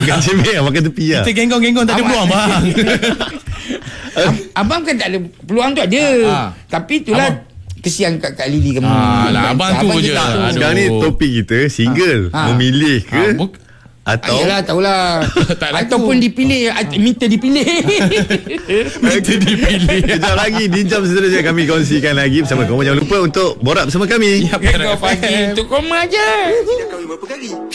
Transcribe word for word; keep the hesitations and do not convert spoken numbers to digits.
Bukan cemik, makan tepi lah. Kita genggong-genggong tak ada peluang bang. Abang kan tak ada peluang tu ada. Ha. Tapi itulah abang. Kesian kat Kak Lily kamu. Ha, lah, abang tu je. Tak, sekarang ni topik kita single. Ha. Ha. Memilih ke? Ha. Buk- Atau Ayolah, tahulah. Ataupun dipilih, minta dipilih. Minta dipilih. Kejap lagi di jam seterusnya kami kongsikan lagi bersama kamu. Jangan lupa untuk borak bersama kami. Ya, pagi untuk koma aja. Dah kahwin berapa kali?